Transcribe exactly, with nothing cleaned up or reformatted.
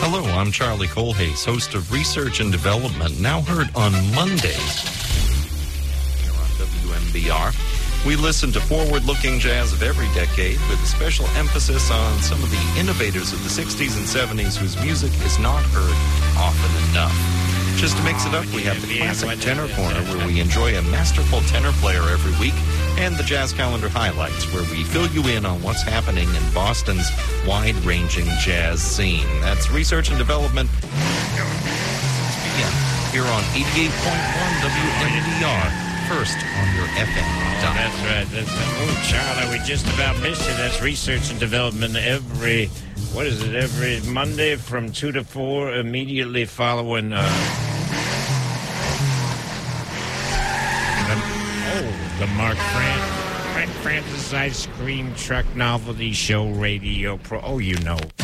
Hello, I'm Charlie Colhase, host of Research and Development, now heard on Mondays here on W M B R. We listen to forward-looking jazz of every decade with a special emphasis on some of the innovators of the sixties and seventies whose music is not heard often enough. Just to mix it up, we have the Classic Tenor Corner, where we enjoy a masterful tenor player every week, and the Jazz Calendar Highlights, where we fill you in on what's happening in Boston's wide-ranging jazz scene. That's Research and Development here on eighty-eight point one W M B R, first on your F M. Oh, that's right. That's right. Oh, Charlie, we just about missed it. That's Research and Development every, what is it, every Monday from two to four, immediately following... Uh, Oh, the Mark Fran- Frank Francis Ice Cream Truck Novelty Show Radio Pro. Oh, you know.